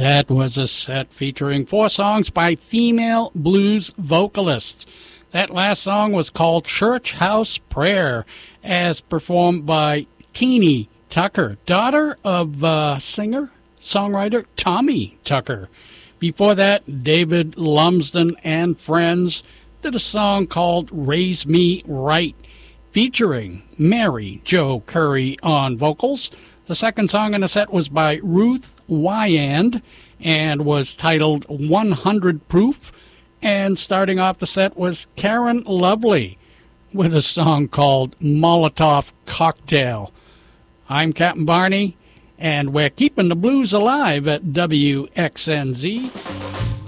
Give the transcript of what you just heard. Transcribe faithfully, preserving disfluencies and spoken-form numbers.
That was a set featuring four songs by female blues vocalists. That last song was called Church House Prayer, as performed by Teenie Tucker, daughter of uh, singer-songwriter Tommy Tucker. Before that, David Lumsden and Friends did a song called Raise Me Right, featuring Mary Jo Curry on vocals. The second song in the set was by Ruth Wyand and was titled one hundred Proof. And starting off the set was Karen Lovely with a song called Molotov Cocktail. I'm Captain Barney, and we're keeping the blues alive at W X N Z.